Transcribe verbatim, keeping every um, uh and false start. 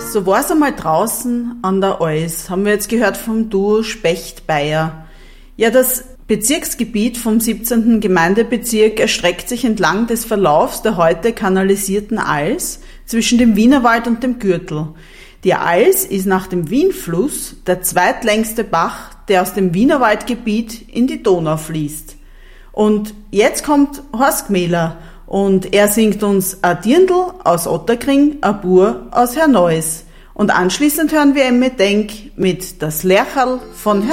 So war's einmal draußen an der Ois, haben wir jetzt gehört vom Duo Specht-Bayer. Ja, das Bezirksgebiet vom siebzehnten Gemeindebezirk erstreckt sich entlang des Verlaufs der heute kanalisierten Als zwischen dem Wienerwald und dem Gürtel. Die Als ist nach dem Wienfluss der zweitlängste Bach, der aus dem Wienerwaldgebiet in die Donau fließt. Und jetzt kommt Horst Gmähler und er singt uns a Dirndl aus Otterkring, a Bur aus Herneues. Und anschließend hören wir Emme Denk mit Das Lercherl von Herneues.